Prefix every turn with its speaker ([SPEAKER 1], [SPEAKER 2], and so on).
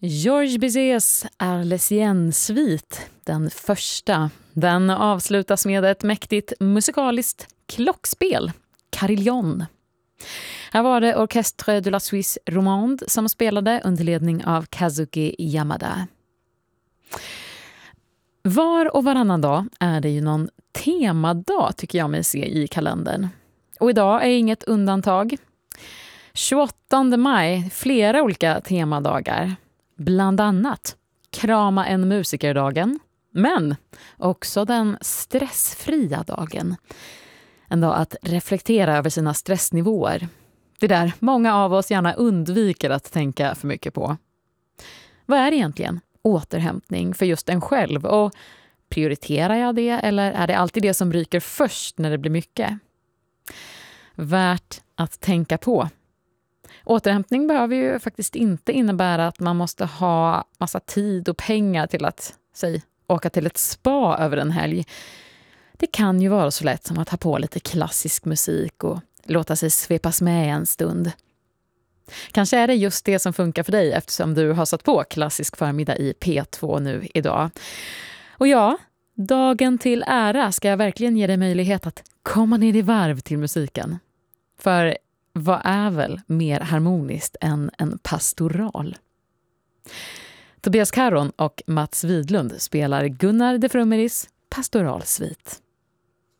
[SPEAKER 1] Georges Bizets Arlésienne-svit, den första, den avslutas med ett mäktigt musikaliskt klockspel, Carillon. Här var det Orchestre de la Suisse Romande som spelade under ledning av Kazuki Yamada. Var och varannan dag är det ju någon temadag tycker jag mig se i kalendern. Och idag är inget undantag. 28 maj, flera olika temadagar. Bland annat krama en musikerdagen, men också den stressfria dagen. En dag att reflektera över sina stressnivåer. Det där många av oss gärna undviker att tänka för mycket på. Vad är egentligen återhämtning för just en själv? Och prioriterar jag det eller är det alltid det som ryker först när det blir mycket? Värt att tänka på. Återhämtning behöver ju faktiskt inte innebära att man måste ha massa tid och pengar till att åka till ett spa över en helg. Det kan ju vara så lätt som att ha på lite klassisk musik och låta sig svepas med en stund. Kanske är det just det som funkar för dig eftersom du har satt på klassisk förmiddag i P2 nu idag. Och ja, dagen till ära ska jag verkligen ge dig möjlighet att komma ner i varv till musiken. För vad är väl mer harmoniskt än en pastoral? Tobias Caron och Mats Widlund spelar Gunnar de Frummeris pastoralsvit.